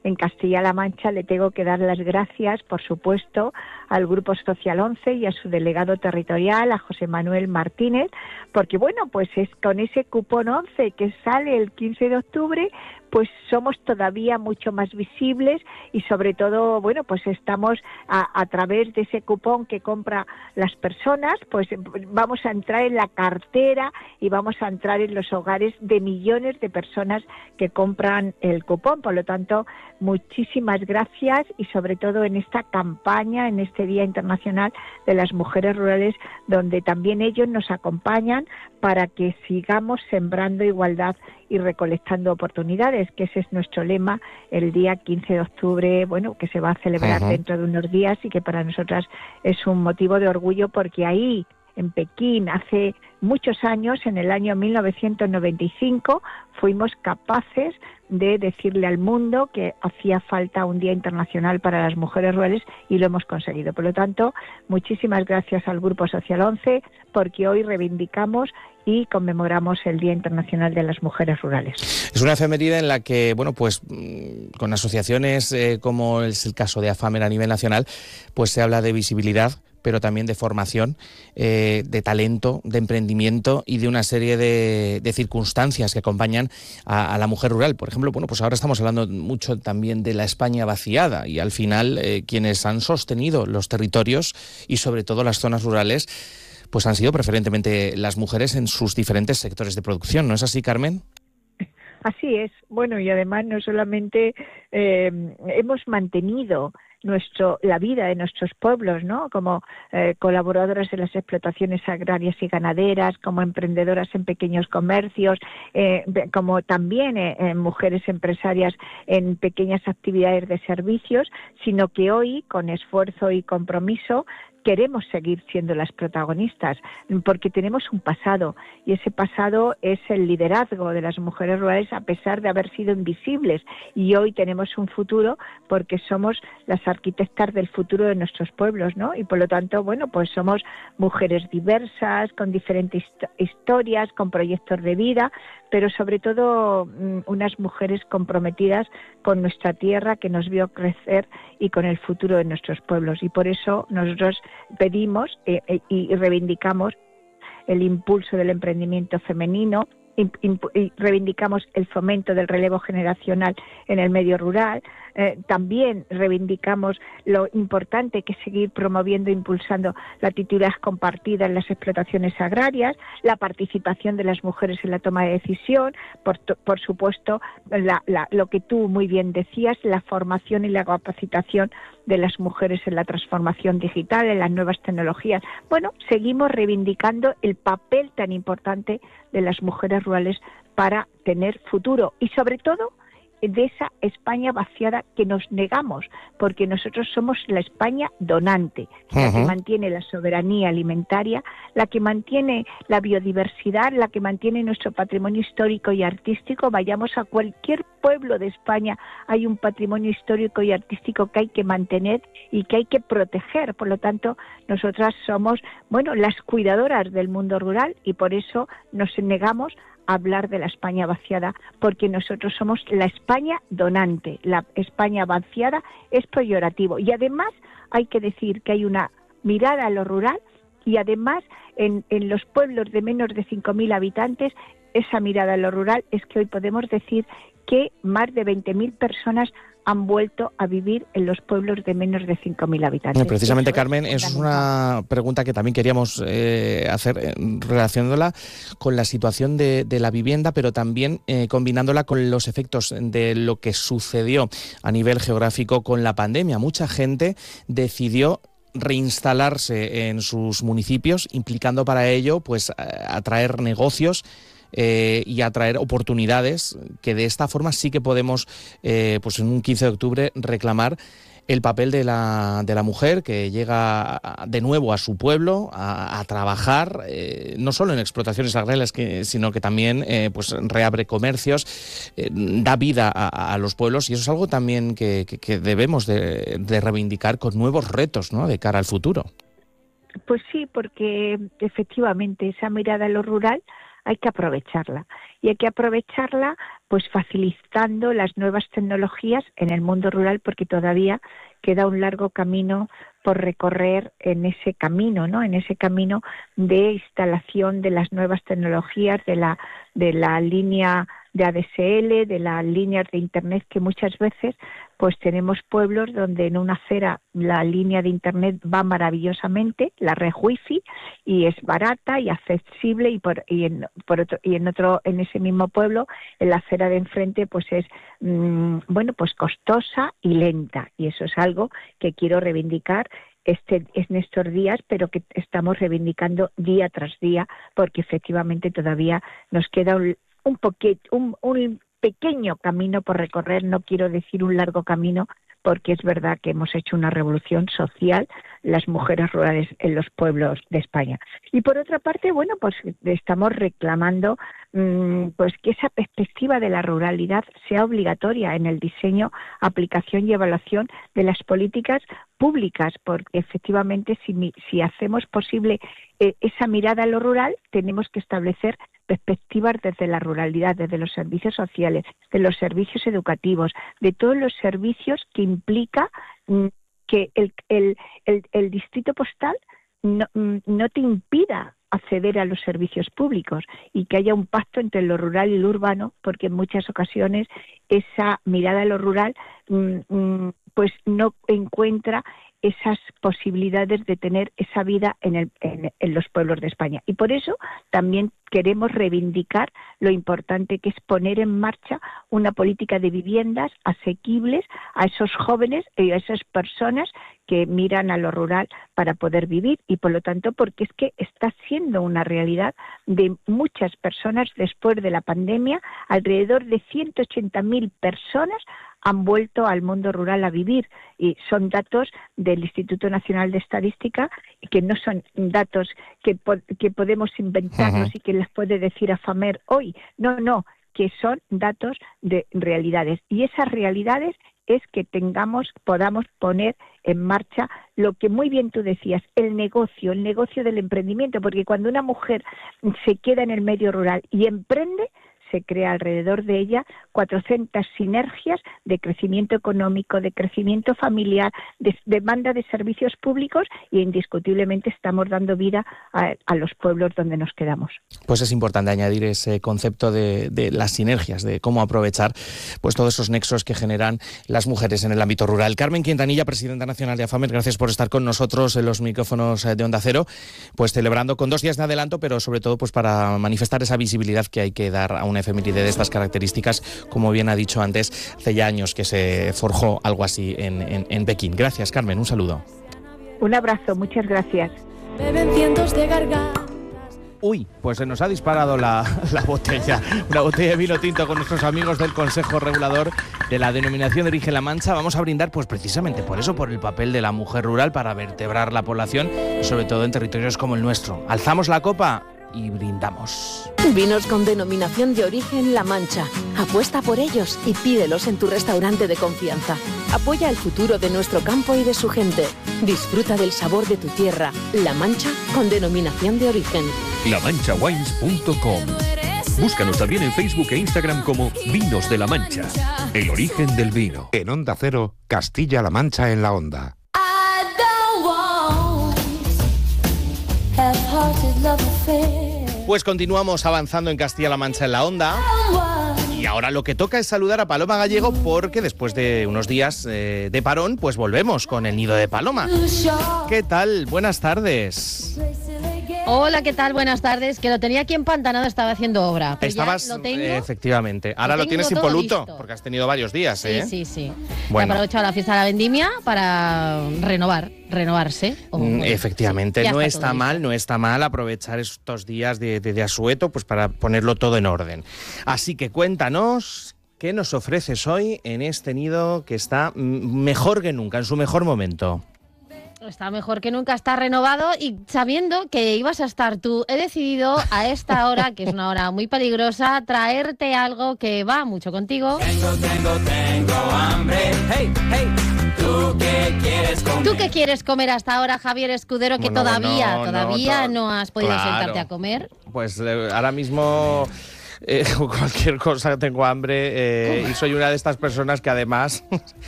en Castilla-La Mancha le tengo que dar las gracias, por supuesto, al Grupo Social 11 y a su delegado territorial, a José Manuel Martínez, porque bueno, pues es con ese cupón 11 que sale el 15 de octubre, pues somos todavía mucho más visibles y sobre todo, bueno, pues estamos a través de ese cupón que compra las personas, pues vamos a entrar en la cartera y vamos a entrar en los hogares de millones de personas que compran el cupón. Por lo tanto, muchísimas gracias y sobre todo en esta campaña, en este Día Internacional de las Mujeres Rurales, donde también ellos nos acompañan para que sigamos sembrando igualdad y recolectando oportunidades, que ese es nuestro lema el día 15 de octubre, bueno, que se va a celebrar dentro de unos días y que para nosotras es un motivo de orgullo porque ahí, en Pekín, hace muchos años, en el año 1995, fuimos capaces de decirle al mundo que hacía falta un Día Internacional para las Mujeres Rurales y lo hemos conseguido. Por lo tanto, muchísimas gracias al Grupo Social 11 porque hoy reivindicamos y conmemoramos el Día Internacional de las Mujeres Rurales. Es una efeméride en la que, bueno, pues con asociaciones como es el caso de AFAMER a nivel nacional, pues se habla de visibilidad, pero también de formación, de talento, de emprendimiento y de una serie de circunstancias que acompañan a la mujer rural. Por ejemplo, bueno, pues ahora estamos hablando mucho también de la España vaciada y al final quienes han sostenido los territorios y sobre todo las zonas rurales pues han sido preferentemente las mujeres en sus diferentes sectores de producción. ¿No es así, Carmen? Así es. Bueno, y además no solamente hemos mantenido la vida de nuestros pueblos, ¿no? Como colaboradoras de las explotaciones agrarias y ganaderas, como emprendedoras en pequeños comercios, como también mujeres empresarias en pequeñas actividades de servicios, sino que hoy, con esfuerzo y compromiso, queremos seguir siendo las protagonistas, porque tenemos un pasado, y ese pasado es el liderazgo de las mujeres rurales a pesar de haber sido invisibles, y hoy tenemos un futuro porque somos las arquitectas del futuro de nuestros pueblos, ¿no? Y por lo tanto, bueno, pues somos mujeres diversas, con diferentes historias, con proyectos de vida, pero sobre todo unas mujeres comprometidas con nuestra tierra que nos vio crecer y con el futuro de nuestros pueblos. Y por eso nosotros pedimos y reivindicamos el impulso del emprendimiento femenino, y reivindicamos el fomento del relevo generacional en el medio rural. También reivindicamos lo importante que es seguir promoviendo e impulsando la titularidad compartida en las explotaciones agrarias, la participación de las mujeres en la toma de decisión, por supuesto, lo que tú muy bien decías, la formación y la capacitación de las mujeres en la transformación digital, en las nuevas tecnologías. Bueno, seguimos reivindicando el papel tan importante de las mujeres rurales para tener futuro y sobre todo de esa España vaciada que nos negamos, porque nosotros somos la España donante, la que mantiene la soberanía alimentaria, la que mantiene la biodiversidad, la que mantiene nuestro patrimonio histórico y artístico. Vayamos a cualquier pueblo de España, hay un patrimonio histórico y artístico que hay que mantener y que hay que proteger. Por lo tanto, nosotras somos, bueno, las cuidadoras del mundo rural y por eso nos negamos hablar de la España vaciada, porque nosotros somos la España donante. La España vaciada es peyorativo y además hay que decir que hay una mirada a lo rural y además en los pueblos de menos de 5.000 habitantes esa mirada a lo rural es que hoy podemos decir que más de 20.000 personas han vuelto a vivir en los pueblos de menos de 5.000 habitantes. Precisamente, Carmen, es una pregunta que también queríamos hacer relacionándola con la situación de la vivienda, pero también combinándola con los efectos de lo que sucedió a nivel geográfico con la pandemia. Mucha gente decidió reinstalarse en sus municipios, implicando para ello pues atraer negocios y atraer oportunidades, que de esta forma sí que podemos pues en un 15 de octubre reclamar el papel de la mujer que llega de nuevo a su pueblo a trabajar, no solo en explotaciones agrarias, sino que también pues reabre comercios, da vida a los pueblos, y eso es algo también que debemos de reivindicar con nuevos retos, ¿no?, de cara al futuro. Pues sí, porque efectivamente esa mirada a lo rural hay que aprovecharla. Y hay que aprovecharla pues facilitando las nuevas tecnologías en el mundo rural, porque todavía queda un largo camino por recorrer en ese camino, ¿no? En ese camino de instalación de las nuevas tecnologías, de la línea de ADSL, de las líneas de Internet, que muchas veces pues tenemos pueblos donde en una acera la línea de Internet va maravillosamente, la red wifi, y es barata y accesible, en ese mismo pueblo, en la acera de enfrente, pues es pues costosa y lenta, y eso es algo que quiero reivindicar en estos días, pero que estamos reivindicando día tras día, porque efectivamente todavía nos queda un pequeño camino por recorrer. No quiero decir un largo camino, porque es verdad que hemos hecho una revolución social las mujeres rurales en los pueblos de España. Y por otra parte, pues estamos reclamando pues que esa perspectiva de la ruralidad sea obligatoria en el diseño, aplicación y evaluación de las políticas públicas, porque efectivamente si hacemos posible esa mirada a lo rural, tenemos que establecer perspectivas desde la ruralidad, desde los servicios sociales, de los servicios educativos, de todos los servicios que implica que el distrito postal no te impida acceder a los servicios públicos, y que haya un pacto entre lo rural y lo urbano, porque en muchas ocasiones esa mirada a lo rural pues no encuentra esas posibilidades de tener esa vida en los pueblos de España. Y por eso también queremos reivindicar lo importante que es poner en marcha una política de viviendas asequibles a esos jóvenes y a esas personas que miran a lo rural para poder vivir, y por lo tanto porque es que está siendo una realidad de muchas personas después de la pandemia. Alrededor de 180.000 personas han vuelto al mundo rural a vivir, y son datos del Instituto Nacional de Estadística, que no son datos que podemos inventarnos y que les puede decir AFAMER hoy, no, que son datos de realidades, y esas realidades es que podamos poner en marcha lo que muy bien tú decías, el negocio del emprendimiento, porque cuando una mujer se queda en el medio rural y emprende, se crea alrededor de ella 400 sinergias de crecimiento económico, de crecimiento familiar, de demanda de servicios públicos, y indiscutiblemente estamos dando vida a los pueblos donde nos quedamos. Pues es importante añadir ese concepto de las sinergias, de cómo aprovechar pues todos esos nexos que generan las mujeres en el ámbito rural. Carmen Quintanilla, presidenta nacional de AFAMER, gracias por estar con nosotros en los micrófonos de Onda Cero, pues celebrando con 2 días de adelanto, pero sobre todo pues para manifestar esa visibilidad que hay que dar a una efeméride de estas características, como bien ha dicho antes, hace ya años que se forjó algo así en Pekín. Gracias, Carmen, un saludo. Un abrazo, muchas gracias. Beben cientos de gargantas. Uy, pues se nos ha disparado la botella, una botella de vino tinto con nuestros amigos del Consejo Regulador de la Denominación de Origen La Mancha. Vamos a brindar pues precisamente por eso, por el papel de la mujer rural para vertebrar la población, sobre todo en territorios como el nuestro. Alzamos la copa y brindamos. Vinos con denominación de origen La Mancha. Apuesta por ellos y pídelos en tu restaurante de confianza. Apoya el futuro de nuestro campo y de su gente. Disfruta del sabor de tu tierra. La Mancha con denominación de origen. lamanchawines.com. Búscanos también en Facebook e Instagram como Vinos de La Mancha. El origen del vino. En Onda Cero, Castilla-La Mancha en la Onda. Pues continuamos avanzando en Castilla-La Mancha en la Onda. Y ahora lo que toca es saludar a Paloma Gallego, porque después de unos días de parón, pues volvemos con el Nido de Paloma. ¿Qué tal? Buenas tardes. Hola, ¿qué tal? Buenas tardes. Que lo tenía aquí empantanado, estaba haciendo obra. Estabas, lo tengo, efectivamente. Ahora lo tienes impoluto, porque has tenido varios días, ¿eh? Sí. Bueno. He aprovechado la fiesta de la vendimia para renovarse. Efectivamente, no está mal aprovechar estos días de asueto pues para ponerlo todo en orden. Así que cuéntanos, ¿qué nos ofreces hoy en este nido que está mejor que nunca, en su mejor momento? Está mejor que nunca, está renovado, y sabiendo que ibas a estar tú, he decidido a esta hora, que es una hora muy peligrosa, traerte algo que va mucho contigo. Tengo hambre. Hey, ¿tú qué quieres comer? ¿Tú qué quieres comer hasta ahora, Javier Escudero, que todavía no has podido sentarte a comer? Pues ahora mismo... cualquier cosa, tengo hambre y soy una de estas personas que además